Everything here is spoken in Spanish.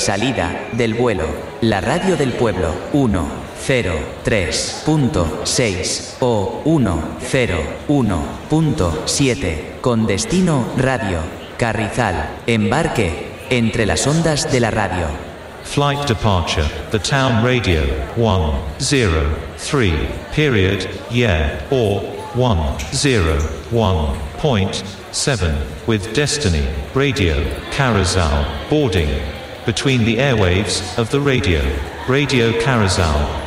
Salida del vuelo. La radio del pueblo. 103.6 o 101.7. Con destino radio. Carrizal. Embarque entre las ondas de la radio. Flight departure, the town radio, 103, period, yeah, or 101.7, with Destiny, Radio, Carrizal, boarding, between the airwaves of the radio, Radio Carrizal.